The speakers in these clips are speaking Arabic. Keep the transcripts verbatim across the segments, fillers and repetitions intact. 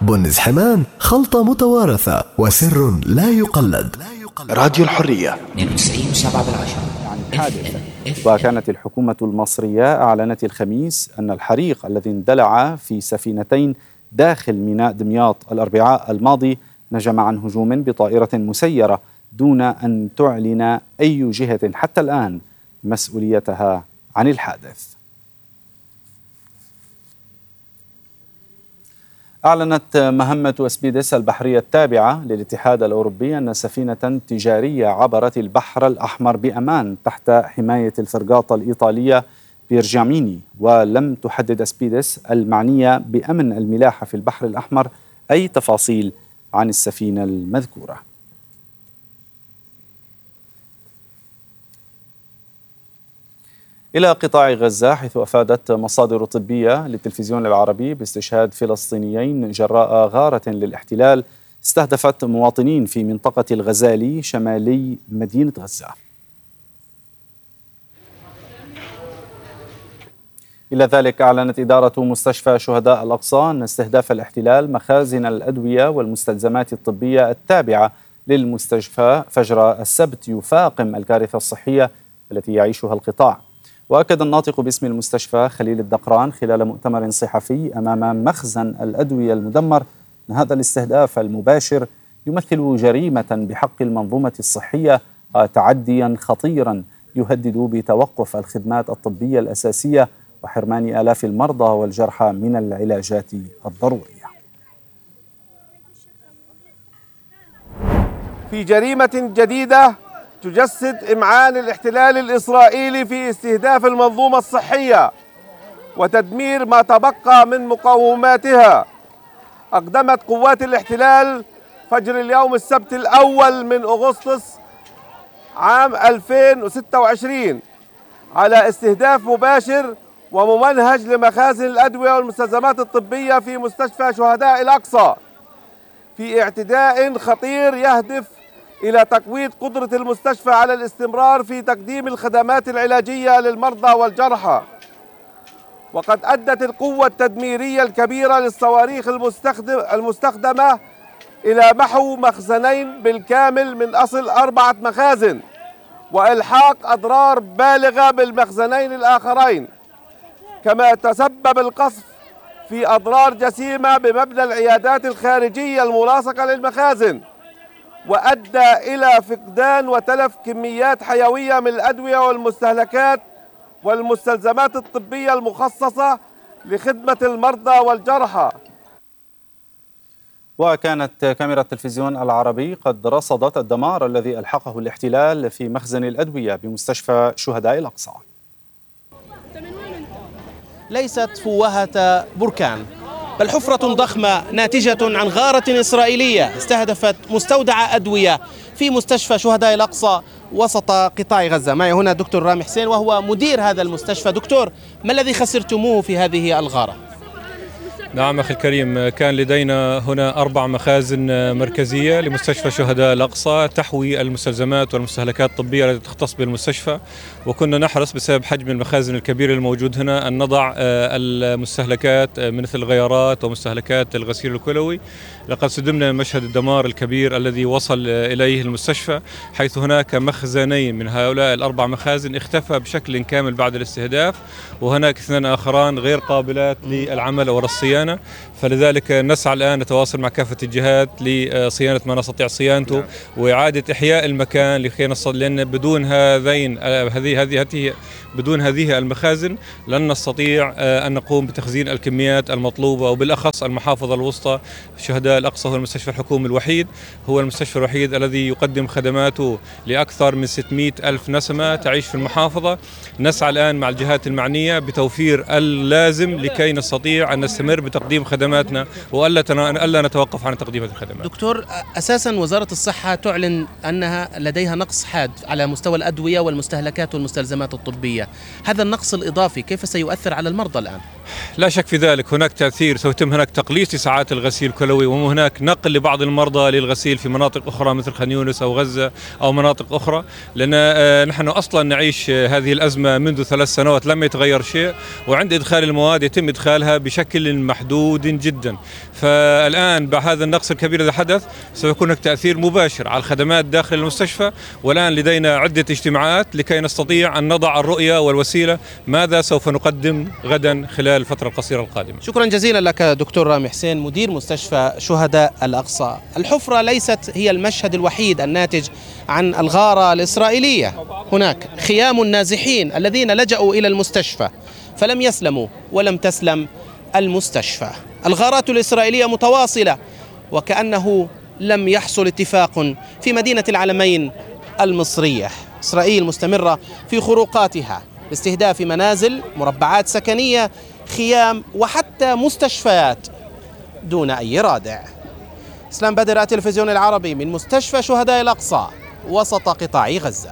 بنز حمان، خلطة متوارثة وسر لا يقلد. راديو الحرية اثنين وتسعين وسبعة بالعشرة. حادثة. وكانت الحكومة المصرية أعلنت الخميس أن الحريق الذي اندلع في سفينتين داخل ميناء دمياط الأربعاء الماضي نجم عن هجوم بطائرة مسيرة دون أن تعلن أي جهة حتى الآن مسؤوليتها عن الحادث. أعلنت مهمة أسبيدس البحرية التابعة للاتحاد الأوروبي أن سفينة تجارية عبرت البحر الأحمر بأمان تحت حماية الفرقاطة الإيطالية بيرجاميني، ولم تحدد أسبيدس المعنية بأمن الملاحة في البحر الأحمر أي تفاصيل عن السفينة المذكورة. إلى قطاع غزة، حيث أفادت مصادر طبية للتلفزيون العربي باستشهاد فلسطينيين جراء غارة للاحتلال استهدفت مواطنين في منطقة الغزالي شمالي مدينة غزة. إلى ذلك، أعلنت إدارة مستشفى شهداء الأقصى أن استهداف الاحتلال مخازن الأدوية والمستلزمات الطبية التابعة للمستشفى فجر السبت يفاقم الكارثة الصحية التي يعيشها القطاع. وأكد الناطق باسم المستشفى خليل الدقران خلال مؤتمر صحفي أمام مخزن الأدوية المدمر أن هذا الاستهداف المباشر يمثل جريمة بحق المنظومة الصحية وتعديا خطيرا يهدد بتوقف الخدمات الطبية الأساسية وحرمان آلاف المرضى والجرحى من العلاجات الضرورية. في جريمة جديدة تجسد إمعان الاحتلال الإسرائيلي في استهداف المنظومة الصحية وتدمير ما تبقى من مقوماتها، أقدمت قوات الاحتلال فجر اليوم السبت الأول من أغسطس عام ألفين وستة وعشرين على استهداف مباشر وممنهج لمخازن الأدوية والمستلزمات الطبية في مستشفى شهداء الأقصى، في اعتداء خطير يهدف إلى تقويض قدرة المستشفى على الاستمرار في تقديم الخدمات العلاجية للمرضى والجرحى. وقد أدت القوة التدميرية الكبيرة للصواريخ المستخدم المستخدمة إلى محو مخزنين بالكامل من أصل أربعة مخازن وإلحاق أضرار بالغة بالمخزنين الآخرين، كما تسبب القصف في أضرار جسيمة بمبنى العيادات الخارجية الملاصقة للمخازن، وأدى إلى فقدان وتلف كميات حيوية من الأدوية والمستهلكات والمستلزمات الطبية المخصصة لخدمة المرضى والجرحى. وكانت كاميرا التلفزيون العربي قد رصدت الدمار الذي ألحقه الاحتلال في مخزن الأدوية بمستشفى شهداء الأقصى. ليست فوهة بركان، بل حفرة ضخمة ناتجة عن غارة إسرائيلية استهدفت مستودع أدوية في مستشفى شهداء الأقصى وسط قطاع غزة. معي هنا دكتور رامي حسين وهو مدير هذا المستشفى. دكتور، ما الذي خسرتموه في هذه الغارة؟ نعم أخي الكريم، كان لدينا هنا أربع مخازن مركزية لمستشفى شهداء الأقصى تحوي المستلزمات والمستهلكات الطبية التي تختص بالمستشفى، وكنا نحرص بسبب حجم المخازن الكبير الموجود هنا أن نضع المستهلكات مثل الغيارات ومستهلكات الغسيل الكلوي. لقد صدمنا من مشهد الدمار الكبير الذي وصل إليه المستشفى، حيث هناك مخزنين من هؤلاء الأربع مخازن اختفى بشكل كامل بعد الاستهداف، وهناك اثنان آخران غير قابلات للعمل أو الصيانة. فلذلك نسعى الآن نتواصل مع كافة الجهات لصيانة ما نستطيع صيانته نعم. وإعادة إحياء المكان لكي نستطيع، لأن بدون هذين هذه هذه بدون هذه المخازن لن نستطيع أن نقوم بتخزين الكميات المطلوبة، وبالأخص المحافظة الوسطى شهداء الأقصى هو المستشفى الحكومي الوحيد، هو المستشفى الوحيد الذي يقدم خدماته لأكثر من ستمئة ألف نسمة تعيش في المحافظة. نسعى الآن مع الجهات المعنية بتوفير اللازم لكي نستطيع أن نستمر بتقديم خدماتنا وألا ألا نتوقف عن تقديم هذه الخدمات. دكتور، أساسا وزارة الصحة تعلن أنها لديها نقص حاد على مستوى الأدوية والمستهلكات والمستلزمات الطبية، هذا النقص الإضافي كيف سيؤثر على المرضى الآن؟ لا شك في ذلك، هناك تأثير، سيتم هناك تقليص لساعات الغسيل الكلوي، وهناك نقل لبعض المرضى للغسيل في مناطق أخرى مثل خان يونس أو غزة أو مناطق أخرى، لأن نحن أصلا نعيش هذه الأزمة منذ ثلاث سنوات لم يتغير شيء، وعند إدخال المواد يتم إدخالها بشكل محدود جدا. فالآن بعد هذا النقص الكبير الذي حدث سيكون هناك تأثير مباشر على الخدمات داخل المستشفى، والآن لدينا عدة اجتماعات لكي نستطيع أن نضع الرؤية والوسيلة ماذا سوف نقدم غدا خلال الفترة القصيرة القادمة. شكرا جزيلا لك دكتور رامي حسين مدير مستشفى شهداء الأقصى. الحفرة ليست هي المشهد الوحيد الناتج عن الغارة الإسرائيلية، هناك خيام النازحين الذين لجأوا إلى المستشفى فلم يسلموا ولم تسلم المستشفى. الغارات الإسرائيلية متواصلة وكأنه لم يحصل اتفاق في مدينة العلمين المصرية. إسرائيل مستمرة في خروقاتها باستهداف منازل، مربعات سكنية، خيام وحتى مستشفيات دون أي رادع. إسلام بدر، التلفزيون العربي من مستشفى شهداء الأقصى وسط قطاع غزة.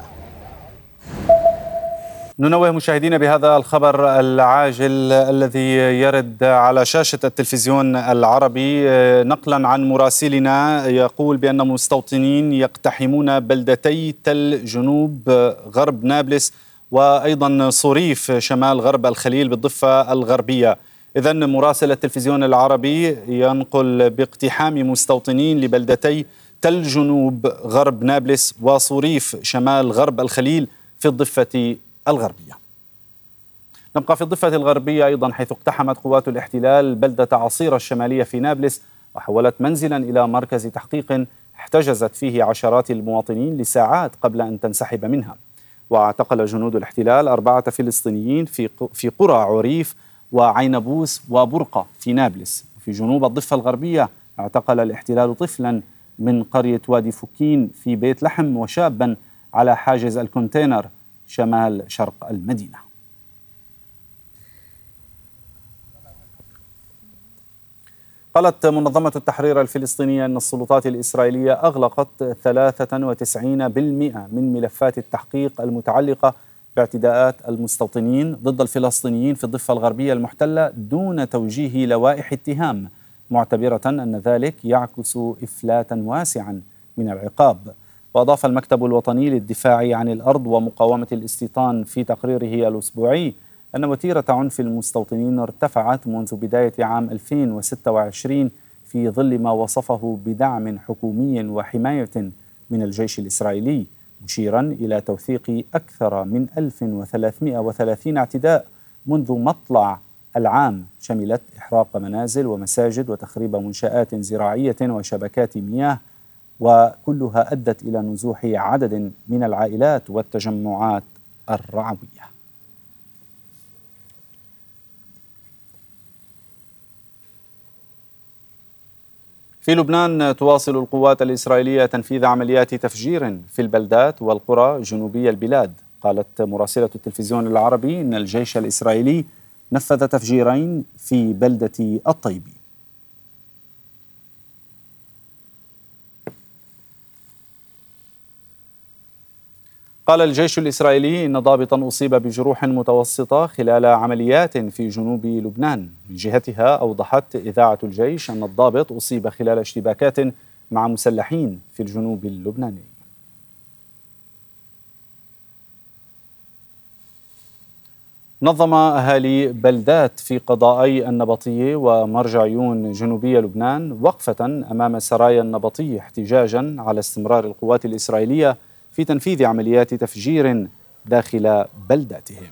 ننوه مشاهدينا بهذا الخبر العاجل الذي يرد على شاشة التلفزيون العربي نقلا عن مراسلنا يقول بأن مستوطنين يقتحمون بلدتي تل جنوب غرب نابلس وأيضا صريف شمال غرب الخليل بالضفة الغربية. إذن مراسل التلفزيون العربي ينقل باقتحام مستوطنين لبلدتي تل جنوب غرب نابلس وصريف شمال غرب الخليل في الضفة الغربية. نبقى في الضفة الغربية أيضا، حيث اقتحمت قوات الاحتلال بلدة عصيرة الشمالية في نابلس وحولت منزلا إلى مركز تحقيق احتجزت فيه عشرات المواطنين لساعات قبل أن تنسحب منها. واعتقل جنود الاحتلال أربعة فلسطينيين في في قرى عريف وعينبوس وبرقة في نابلس. في جنوب الضفة الغربية اعتقل الاحتلال طفلا من قرية وادي فكين في بيت لحم وشابا على حاجز الكونتينر شمال شرق المدينة. قالت منظمة التحرير الفلسطينية أن السلطات الإسرائيلية أغلقت ثلاثة وتسعين بالمئة من ملفات التحقيق المتعلقة باعتداءات المستوطنين ضد الفلسطينيين في الضفة الغربية المحتلة دون توجيه لوائح اتهام، معتبرة أن ذلك يعكس إفلاتا واسعا من العقاب. وأضاف المكتب الوطني للدفاع عن الأرض ومقاومة الاستيطان في تقريره الأسبوعي أن وتيرة عنف المستوطنين ارتفعت منذ بداية عام ألفين وستة وعشرين في ظل ما وصفه بدعم حكومي وحماية من الجيش الإسرائيلي، مشيرا إلى توثيق أكثر من ألف وثلاثمئة وثلاثين اعتداء منذ مطلع العام، شملت إحراق منازل ومساجد وتخريب منشآت زراعية وشبكات مياه، وكلها أدت إلى نزوح عدد من العائلات والتجمعات الرعوية. في لبنان تواصل القوات الإسرائيلية تنفيذ عمليات تفجير في البلدات والقرى جنوبي البلاد. قالت مراسلة التلفزيون العربي إن الجيش الإسرائيلي نفذ تفجيرين في بلدة الطيبي. قال الجيش الإسرائيلي إن ضابطا أصيب بجروح متوسطة خلال عمليات في جنوب لبنان. من جهتها أوضحت إذاعة الجيش أن الضابط أصيب خلال اشتباكات مع مسلحين في الجنوب اللبناني. نظم أهالي بلدات في قضائي النبطية ومرجعيون جنوبية لبنان وقفة أمام سرايا النبطية احتجاجا على استمرار القوات الإسرائيلية في تنفيذ عمليات تفجير داخل بلداتهم.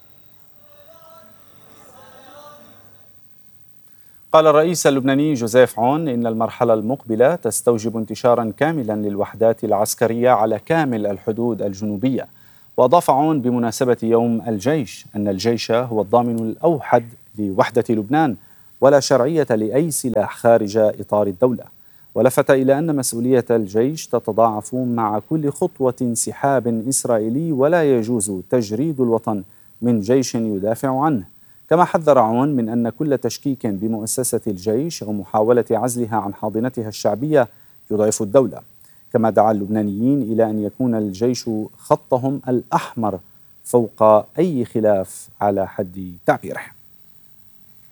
قال الرئيس اللبناني جوزيف عون إن المرحلة المقبلة تستوجب انتشارا كاملا للوحدات العسكرية على كامل الحدود الجنوبية. وأضاف عون بمناسبة يوم الجيش أن الجيش هو الضامن الأوحد لوحدة لبنان ولا شرعية لأي سلاح خارج إطار الدولة. ولفت إلى أن مسؤولية الجيش تتضاعف مع كل خطوة انسحاب إسرائيلي ولا يجوز تجريد الوطن من جيش يدافع عنه. كما حذر عون من أن كل تشكيك بمؤسسة الجيش ومحاولة عزلها عن حاضنتها الشعبية يضعف الدولة. كما دعا اللبنانيين إلى أن يكون الجيش خطهم الأحمر فوق أي خلاف على حد تعبيره.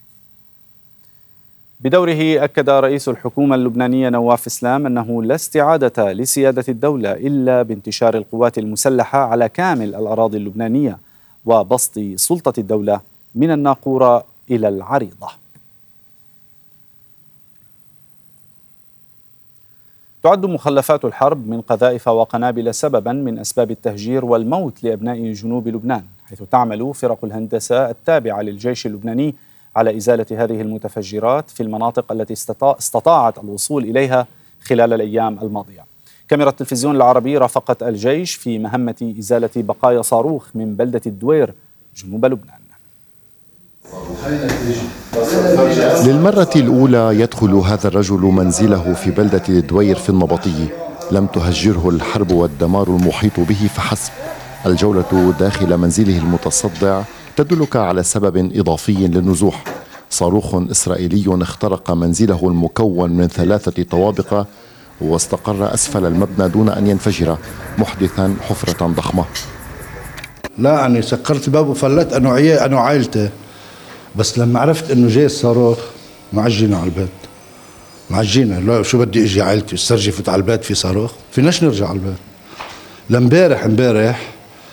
بدوره أكد رئيس الحكومة اللبنانية نواف إسلام أنه لا استعادة لسيادة الدولة إلا بانتشار القوات المسلحة على كامل الأراضي اللبنانية وبسط سلطة الدولة من الناقورة إلى العريضة. تعد مخلفات الحرب من قذائف وقنابل سببا من أسباب التهجير والموت لأبناء جنوب لبنان، حيث تعمل فرق الهندسة التابعة للجيش اللبناني على إزالة هذه المتفجرات في المناطق التي استطاعت الوصول إليها خلال الأيام الماضية. كاميرا التلفزيون العربي رافقت الجيش في مهمة إزالة بقايا صاروخ من بلدة الدوير جنوب لبنان. للمرة الأولى يدخل هذا الرجل منزله في بلدة الدوير في النبطي. لم تهجره الحرب والدمار المحيط به فحسب. الجولة داخل منزله المتصدع تدلك على سبب إضافي للنزوح. صاروخ إسرائيلي اخترق منزله المكون من ثلاثة طوابق واستقر أسفل المبنى دون أن ينفجر، محدثا حفرة ضخمة. لا أنا سكرت الباب وفلت أنا وعي أنا وعائلتي، بس لما عرفت إنه جاي الصاروخ معجينا على البيت. معجينا، لا شو بدي إجي عائلتي استرجي فوت على البيت في صاروخ؟ فيناش نرجع على البيت. لامبارح امبارح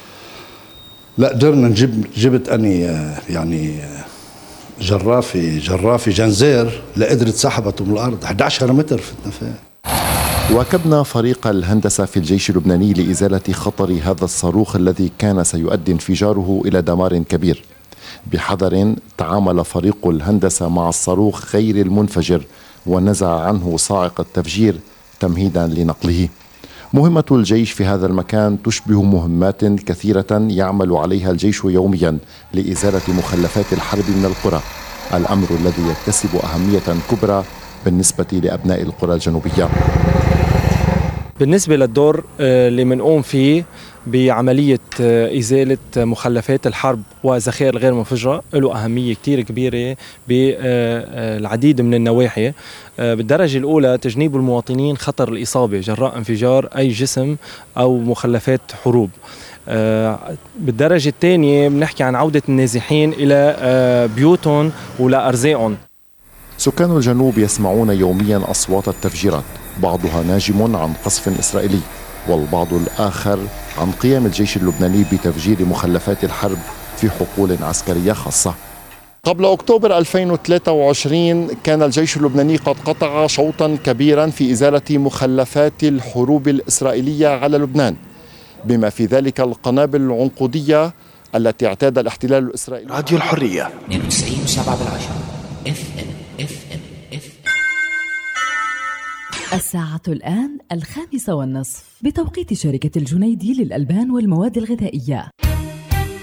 لا قدرنا نجيب جبت أني يعني جرافي جرافي جنزير لقدرت سحبته من الأرض أحد عشر متر في النفاق. واكبنا فريق الهندسة في الجيش اللبناني لإزالة خطر هذا الصاروخ الذي كان سيؤدي انفجاره إلى دمار كبير. بحذر تعامل فريق الهندسة مع الصاروخ غير المنفجر ونزع عنه صاعق التفجير تمهيدا لنقله. مهمة الجيش في هذا المكان تشبه مهمات كثيرة يعمل عليها الجيش يوميا لإزالة مخلفات الحرب من القرى، الأمر الذي يكتسب أهمية كبرى بالنسبة لأبناء القرى الجنوبية. بالنسبة للدور اللي منقوم فيه بعملية إزالة مخلفات الحرب وذخائر غير منفجرة له أهمية كتير كبيرة بالعديد من النواحي. بالدرجة الأولى تجنيب المواطنين خطر الإصابة جراء انفجار أي جسم أو مخلفات حروب. بالدرجة الثانية بنحكي عن عودة النازحين إلى بيوتهم ولأرزاقهم. سكان الجنوب يسمعون يوميا أصوات التفجيرات، بعضها ناجم عن قصف إسرائيلي والبعض الآخر عن قيام الجيش اللبناني بتفجير مخلفات الحرب في حقول عسكرية خاصة. قبل أكتوبر ألفين وثلاثة وعشرين كان الجيش اللبناني قد قطع شوطا كبيرا في إزالة مخلفات الحروب الإسرائيلية على لبنان، بما في ذلك القنابل العنقودية التي اعتاد الاحتلال الإسرائيلي. راديو الحرية اثنين وتسعين وسبعة بالعشرة اف ام اف ام اف الساعة الآن الخامسة والنصف بتوقيت شركة الجنيدي للألبان والمواد الغذائية.